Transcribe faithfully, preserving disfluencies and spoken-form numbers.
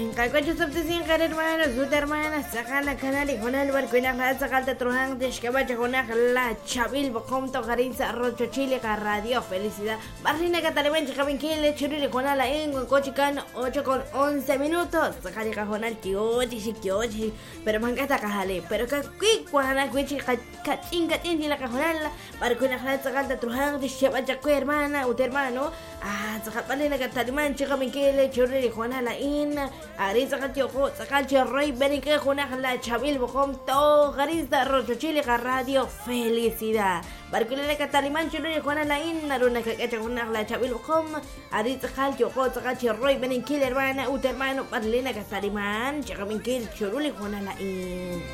Calcuacho subtizin kar hermano, zut hermana, sacan la canal y con el barco y la sacan de trujan de escabacha con la chabil, bocomto, carinza, rocho, chile, radio, felicidad. Barrina catalán, chicabenquile, churri, con la en cochicano, ocho con once minutos. Sacan el cajón al kiochi, kiochi, pero man cata cajale, pero que cuicuana, cuichi, cachín, cachín, la cajonala, barco y la sacan de trujan de escabacha con hermana, ut hermano, ah, sacan barrina catalán, chicabenquile, churri, con la in. Arisa Katioco, Sacacho Roy, Benique, Junajala, Chabil, Bocom, To, Garista, Rocho Chile, Radio, felicidad. Barculera Catalimán, Chile, Juana Lain, Naruna Cacha, Junajala, Chabil, Bocom, Arisa Katioco, Sacacho Roy, Benique, hermana, Utermano, Barlena Catalimán, Chacaminkil, Churuli, Juana Lain.